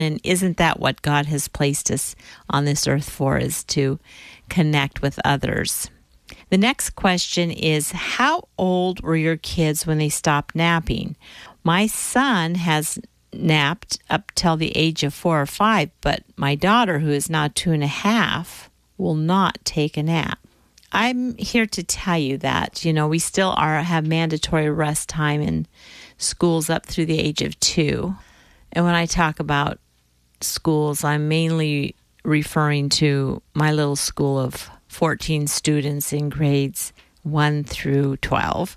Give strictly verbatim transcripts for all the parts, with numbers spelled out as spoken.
And isn't that what God has placed us on this earth for, is to connect with others? The next question is, how old were your kids when they stopped napping? My son has napped up till the age of four or five, but my daughter, who is now two and a half, will not take a nap. I'm here to tell you that, you know, we still are have mandatory rest time in schools up through the age of two. And when I talk about schools, I'm mainly referring to my little school of fourteen students in grades one through twelve.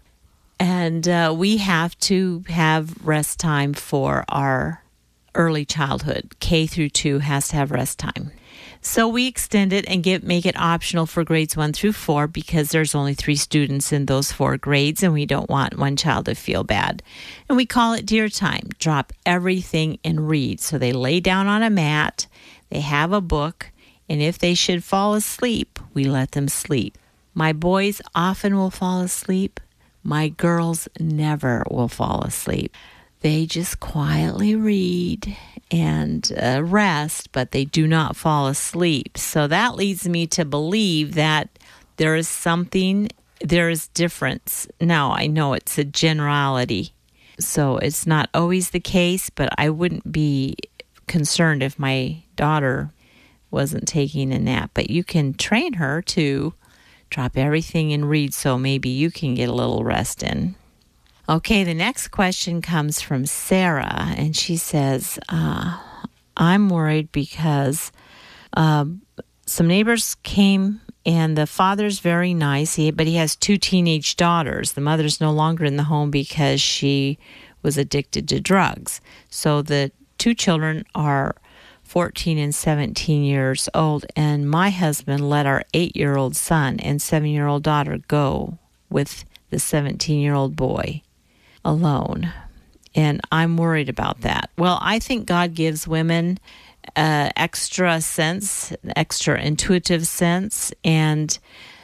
And uh, we have to have rest time for our early childhood. K through two has to have rest time. So we extend it and get make it optional for grades one through four because there's only three students in those four grades and we don't want one child to feel bad. And we call it Dear Time. Drop everything and read. So they lay down on a mat, they have a book, and if they should fall asleep, we let them sleep. My boys often will fall asleep. My girls never will fall asleep. They just quietly read and uh, rest, but they do not fall asleep. So that leads me to believe that there is something, there is difference. Now, I know it's a generality, so it's not always the case, but I wouldn't be concerned if my daughter wasn't taking a nap. But you can train her to drop everything and read, so maybe you can get a little rest in. Okay, the next question comes from Sarah, and she says, uh, I'm worried because uh, some neighbors came, and the father's very nice, he, but he has two teenage daughters. The mother's no longer in the home because she was addicted to drugs. So the two children are fourteen and seventeen years old, and my husband let our eight-year-old son and seven-year-old daughter go with the seventeen-year-old boy alone. And I'm worried about that. Well, I think God gives women uh, extra sense, extra intuitive sense. And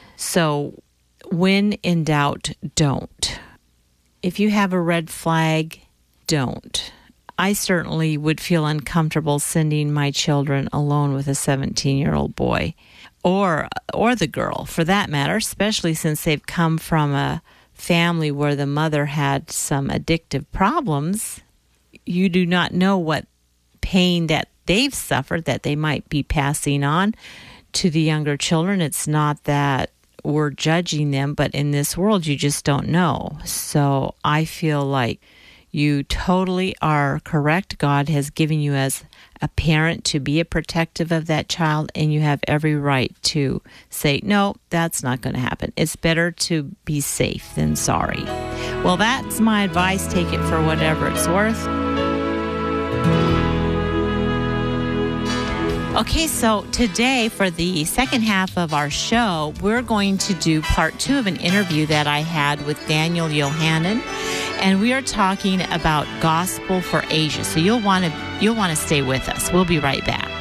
so when in doubt, don't. If you have a red flag, don't. I certainly would feel uncomfortable sending my children alone with a seventeen-year-old boy or or the girl, for that matter, especially since they've come from a family where the mother had some addictive problems. You do not know what pain that they've suffered that they might be passing on to the younger children. It's not that we're judging them, but in this world, you just don't know. So I feel like you totally are correct. God has given you as a parent to be a protective of that child, and you have every right to say, no, that's not going to happen. It's better to be safe than sorry. Well, that's my advice. Take it for whatever it's worth. Okay, so today for the second half of our show, we're going to do part two of an interview that I had with Daniel Yohannan, and we are talking about gospel for Asia. So you'll want to you'll want to stay with us. We'll be right back.